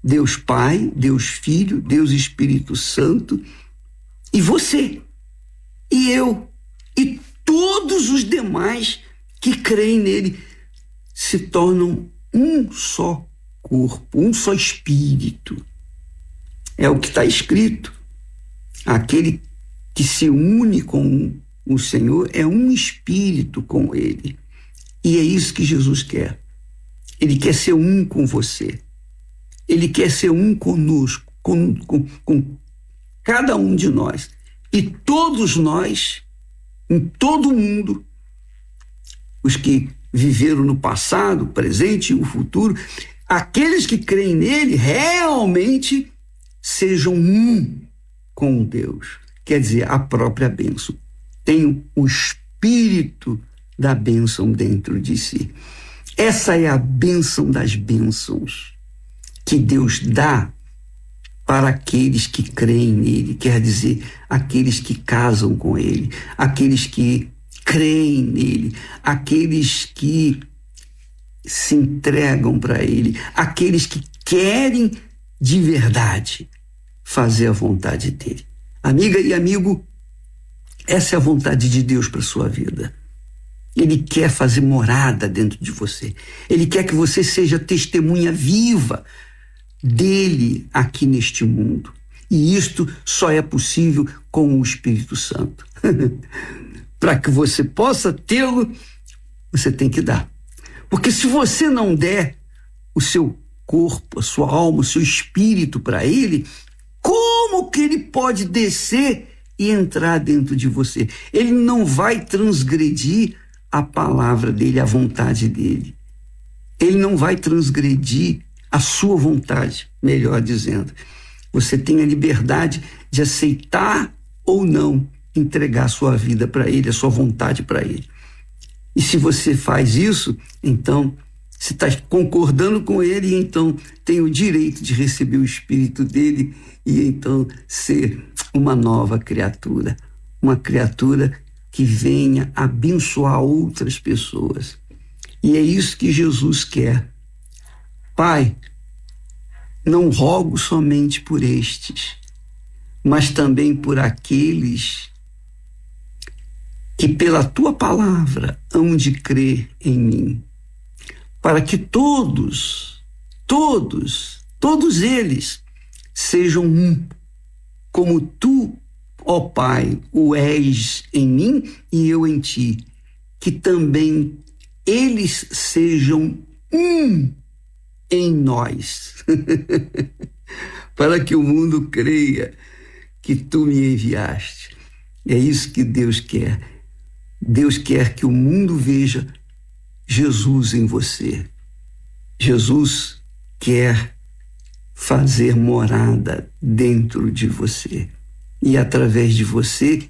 Deus Pai, Deus Filho, Deus Espírito Santo, e você, e eu, e todos os demais que creem nele se tornam um só corpo, um só espírito. É o que está escrito. Aquele que se une com o Senhor é um espírito com ele. E é isso que Jesus quer. Ele quer ser um com você. Ele quer ser um conosco, com cada um de nós. E todos nós, em todo o mundo, os que viveram no passado, presente e o futuro, aqueles que creem nele realmente sejam um com Deus. Quer dizer, a própria bênção. Tem o espírito da bênção dentro de si. Essa é a bênção das bênçãos que Deus dá para aqueles que creem nele, quer dizer, aqueles que casam com ele, aqueles que creem nele, aqueles que se entregam para ele, aqueles que querem de verdade fazer a vontade dele. Amiga e amigo, essa é a vontade de Deus para a sua vida. Ele quer fazer morada dentro de você. Ele quer que você seja testemunha viva dele aqui neste mundo. E isto só é possível com o Espírito Santo. Para que você possa tê-lo, você tem que dar. Porque se você não der o seu corpo, a sua alma, o seu espírito para ele, como que ele pode descer e entrar dentro de você? Ele não vai transgredir a palavra dele, a vontade dele. Ele não vai transgredir a sua vontade, melhor dizendo. Você tem a liberdade de aceitar ou não entregar a sua vida para ele, a sua vontade para ele. E se você faz isso, então você está concordando com ele e então tem o direito de receber o Espírito dele e então ser uma nova criatura. Uma criatura que venha abençoar outras pessoas. E é isso que Jesus quer. Pai, não rogo somente por estes, mas também por aqueles que pela tua palavra hão de crer em mim, para que todos eles sejam um, como tu, ó Pai, o és em mim e eu em ti, que também eles sejam um em nós, para que o mundo creia que tu me enviaste. É isso que Deus quer. Deus quer que o mundo veja Jesus em você. Jesus quer fazer morada dentro de você e através de você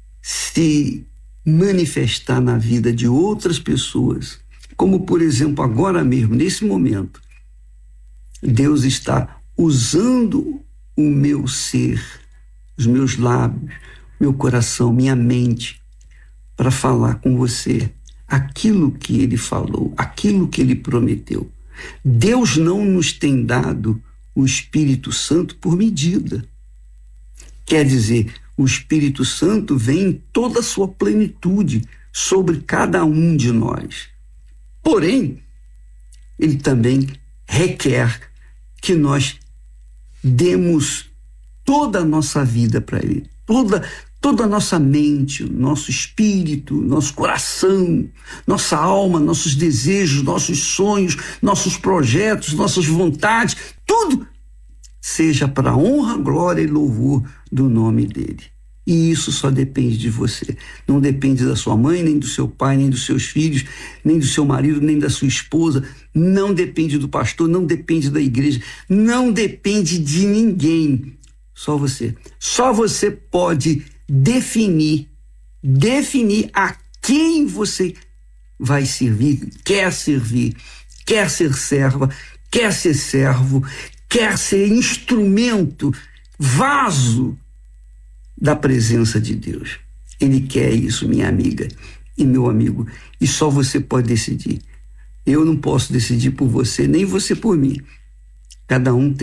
se manifestar na vida de outras pessoas, como por exemplo agora mesmo, nesse momento, Deus está usando o meu ser, os meus lábios, meu coração, minha mente, para falar com você aquilo que ele falou, aquilo que ele prometeu. Deus não nos tem dado o Espírito Santo por medida. Quer dizer, o Espírito Santo vem em toda a sua plenitude sobre cada um de nós. Porém, ele também requer que nós demos toda a nossa vida para ele, toda a nossa mente, nosso espírito, nosso coração, nossa alma, nossos desejos, nossos sonhos, nossos projetos, nossas vontades, tudo seja para a honra, glória e louvor do nome dele. E isso só depende de você. Não depende da sua mãe, nem do seu pai, nem dos seus filhos, nem do seu marido, nem da sua esposa. Não depende do pastor, não depende da igreja, não depende de ninguém. Só você. Só você pode definir a quem você vai servir, quer ser serva, quer ser servo, quer ser instrumento, vaso da presença de Deus. Ele quer isso, minha amiga e meu amigo, e só você pode decidir. Eu não posso decidir por você, nem você por mim. Cada um tem